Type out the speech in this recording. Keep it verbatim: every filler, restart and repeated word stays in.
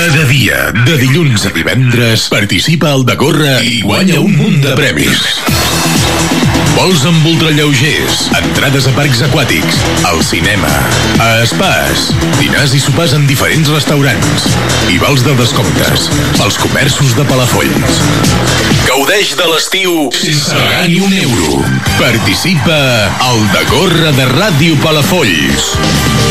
Cada dia, de dilluns a divendres, participa al Degorra i guanya un munt de premis. Vols amb ultralleugers, entrades a parcs aquàtics, al cinema, a espais, dinars i sopars en diferents restaurants i vals de descomptes pels comerços de Palafolls. Gaudeix de l'estiu sense pagar ni un euro. Participa al Degorra de Ràdio Palafolls.